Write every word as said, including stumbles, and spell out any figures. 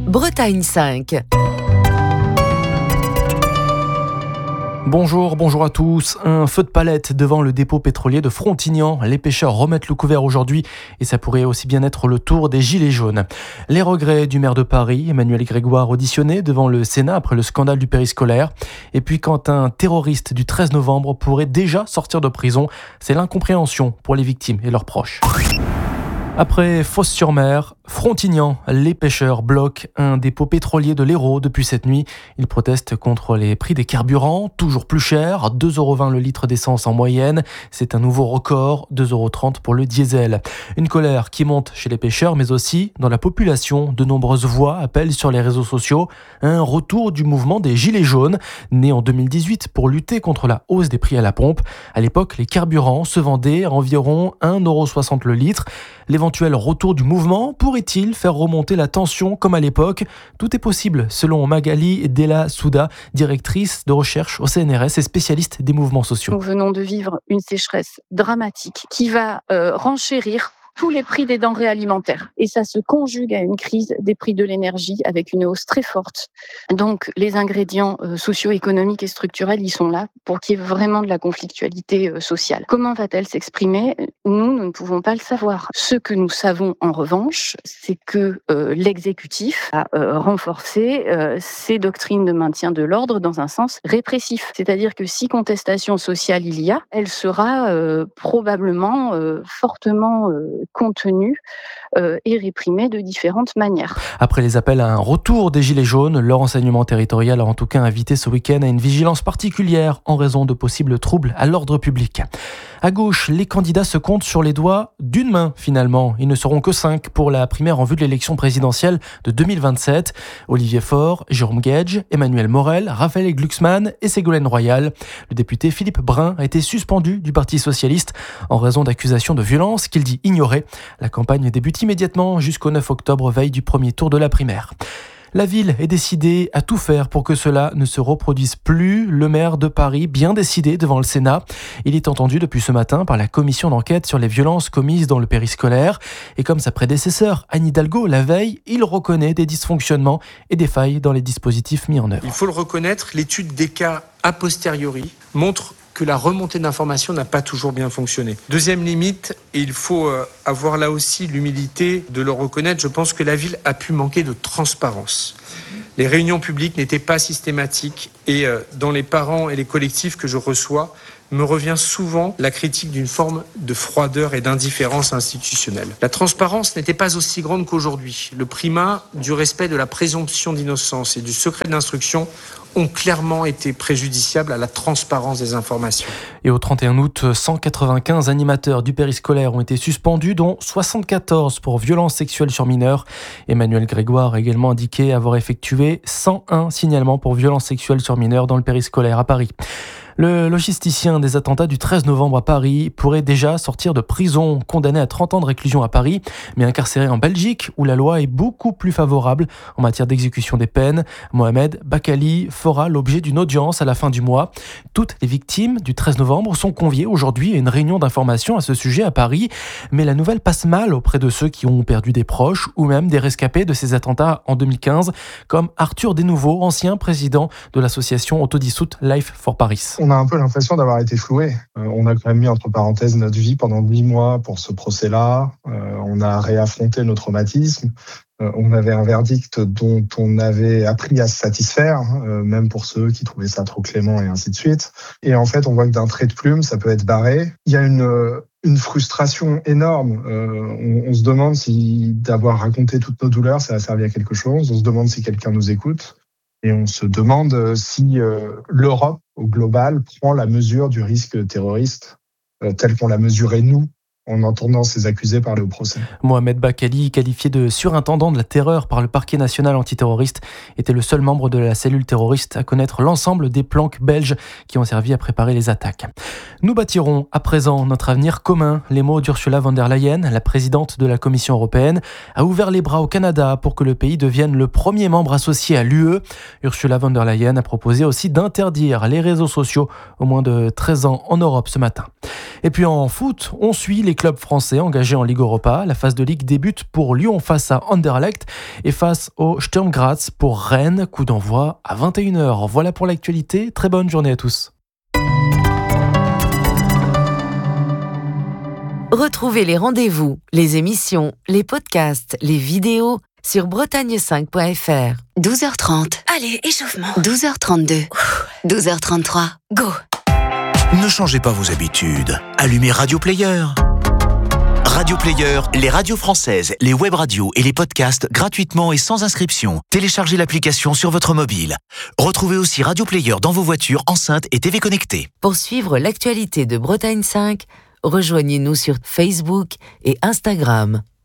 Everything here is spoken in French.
Bretagne cinq. Bonjour, bonjour à tous. Un feu de palette devant le dépôt pétrolier de Frontignan. Les pêcheurs remettent le couvert aujourd'hui et ça pourrait aussi bien être le tour des gilets jaunes. Les regrets du maire de Paris, Emmanuel Grégoire, auditionné devant le Sénat après le scandale du périscolaire. Et puis quand un terroriste du treize novembre pourrait déjà sortir de prison, c'est l'incompréhension pour les victimes et leurs proches. Après Fos-sur-Mer, Frontignan, les pêcheurs bloquent un dépôt pétrolier de l'Hérault depuis cette nuit. Ils protestent contre les prix des carburants, toujours plus chers, deux euros vingt le litre d'essence en moyenne. C'est un nouveau record, deux euros trente pour le diesel. Une colère qui monte chez les pêcheurs, mais aussi dans la population. De nombreuses voix appellent sur les réseaux sociaux un retour du mouvement des Gilets jaunes, né en deux mille dix-huit pour lutter contre la hausse des prix à la pompe. À l'époque, les carburants se vendaient à environ un euro soixante le litre. L'éventuel retour du mouvement pourrait-il faire remonter la tension comme à l'époque ? Tout est possible, selon Magali Della Souda, directrice de recherche au C N R S et spécialiste des mouvements sociaux. Nous venons de vivre une sécheresse dramatique qui va euh, renchérir tous les prix des denrées alimentaires. Et ça se conjugue à une crise des prix de l'énergie avec une hausse très forte. Donc, les ingrédients euh, socio-économiques et structurels, ils sont là pour qu'il y ait vraiment de la conflictualité euh, sociale. Comment va-t-elle s'exprimer ? Nous, nous ne pouvons pas le savoir. Ce que nous savons, en revanche, c'est que euh, l'exécutif a euh, renforcé euh, ses doctrines de maintien de l'ordre dans un sens répressif. C'est-à-dire que si contestation sociale il y a, elle sera euh, probablement euh, fortement euh, contenue euh, et réprimée de différentes manières. Après les appels à un retour des Gilets jaunes, le renseignement territorial a en tout cas invité ce week-end à une vigilance particulière en raison de possibles troubles à l'ordre public. À gauche, les candidats se comptent sur les doigts d'une main finalement. Ils ne seront que cinq pour la primaire en vue de l'élection présidentielle de deux mille vingt-sept. Olivier Faure, Jérôme Guedj, Emmanuel Morel, Raphaël Glucksmann et Ségolène Royal. Le député Philippe Brun a été suspendu du Parti socialiste en raison d'accusations de violence qu'il dit ignorer. La campagne débute immédiatement jusqu'au neuf octobre, veille du premier tour de la primaire. La ville est décidée à tout faire pour que cela ne se reproduise plus. Le maire de Paris, bien décidé devant le Sénat. Il est entendu depuis ce matin par la commission d'enquête sur les violences commises dans le périscolaire. Et comme sa prédécesseur, Anne Hidalgo, la veille, il reconnaît des dysfonctionnements et des failles dans les dispositifs mis en œuvre. Il faut le reconnaître, l'étude des cas a posteriori montre que la remontée d'informations n'a pas toujours bien fonctionné. Deuxième limite, et il faut avoir là aussi l'humilité de le reconnaître, je pense que la ville a pu manquer de transparence. Les réunions publiques n'étaient pas systématiques et dans les parents et les collectifs que je reçois, me revient souvent la critique d'une forme de froideur et d'indifférence institutionnelle. La transparence n'était pas aussi grande qu'aujourd'hui. Le primat du respect de la présomption d'innocence et du secret d'instruction ont clairement été préjudiciables à la transparence des informations. Et au trente et un août, cent quatre-vingt-quinze animateurs du périscolaire ont été suspendus, dont soixante-quatorze pour violences sexuelles sur mineurs. Emmanuel Grégoire a également indiqué avoir effectué cent un signalements pour violences sexuelles sur mineurs dans le périscolaire à Paris. Le logisticien des attentats du treize novembre à Paris pourrait déjà sortir de prison, condamné à trente ans de réclusion à Paris, mais incarcéré en Belgique, où la loi est beaucoup plus favorable en matière d'exécution des peines. Mohamed Bakali fera l'objet d'une audience à la fin du mois. Toutes les victimes du treize novembre sont conviées aujourd'hui à une réunion d'information à ce sujet à Paris, mais la nouvelle passe mal auprès de ceux qui ont perdu des proches ou même des rescapés de ces attentats en deux mille quinze, comme Arthur Desnouveaux, ancien président de l'association autodissoute Life for Paris. On a un peu l'impression d'avoir été floué. Euh, on a quand même mis entre parenthèses notre vie pendant huit mois pour ce procès-là. Euh, on a réaffronté nos traumatismes. Euh, on avait un verdict dont on avait appris à se satisfaire, euh, même pour ceux qui trouvaient ça trop clément et ainsi de suite. Et en fait, on voit que d'un trait de plume, ça peut être barré. Il y a une, une frustration énorme. Euh, on, on se demande si d'avoir raconté toutes nos douleurs, ça a servi à quelque chose. On se demande si quelqu'un nous écoute. Et on se demande si euh, l'Europe, au global, prend la mesure du risque terroriste euh, tel qu'on l'a mesuré, nous, en entendant ces accusés parler au procès. Mohamed Bakali, qualifié de surintendant de la terreur par le parquet national antiterroriste, était le seul membre de la cellule terroriste à connaître l'ensemble des planques belges qui ont servi à préparer les attaques. Nous bâtirons à présent notre avenir commun. Les mots d'Ursula von der Leyen, la présidente de la Commission européenne, a ouvert les bras au Canada pour que le pays devienne le premier membre associé à l'U E. Ursula von der Leyen a proposé aussi d'interdire les réseaux sociaux aux moins de treize ans en Europe ce matin. Et puis en foot, on suit les clubs français engagés en Ligue Europa. La phase de Ligue débute pour Lyon face à Anderlecht et face au Sturm Graz pour Rennes. Coup d'envoi à vingt et une heures. Voilà pour l'actualité. Très bonne journée à tous. Retrouvez les rendez-vous, les émissions, les podcasts, les vidéos sur bretagne cinq point f r. douze heures trente. Allez, échauffement. douze heures trente-deux. douze heures trente-trois. Go. Ne changez pas vos habitudes. Allumez Radio Player. Radio Player, les radios françaises, les web radios et les podcasts gratuitement et sans inscription. Téléchargez l'application sur votre mobile. Retrouvez aussi Radio Player dans vos voitures, enceintes et T V connectées. Pour suivre l'actualité de Bretagne cinq, rejoignez-nous sur Facebook et Instagram.